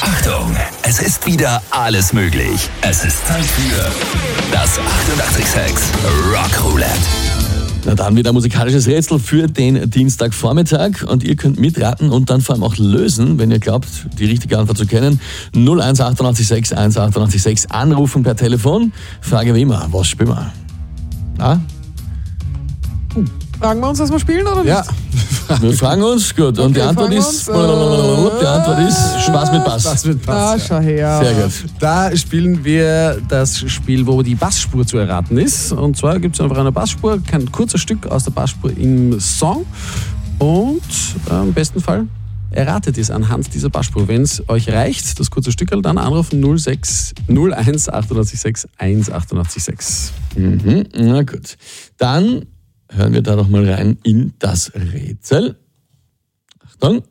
Achtung, es ist wieder alles möglich. Es ist Zeit für das 886 Rock Roulette. Na dann wieder ein musikalisches Rätsel für den Dienstagvormittag und ihr könnt mitraten und dann vor allem auch lösen, wenn ihr glaubt, die richtige Antwort zu kennen. 01886 1886 anrufen per Telefon. Frage wie immer, was spielen wir? Fragen wir uns, was wir spielen oder nicht? Ja, wir fragen uns, gut. Und die Antwort ist, Spaß mit Bass. Spaß mit Bass. Schau her. Sehr gut. Da spielen wir das Spiel, wo die Bassspur zu erraten ist. Und zwar gibt es einfach eine Bassspur, ein kurzes Stück aus der Bassspur im Song. Und im besten Fall erratet ihr es anhand dieser Bassspur. Wenn es euch reicht, das kurze Stück, dann anrufen 01 886 1886. Na gut. Dann hören wir da noch mal rein in das Rätsel. Achtung.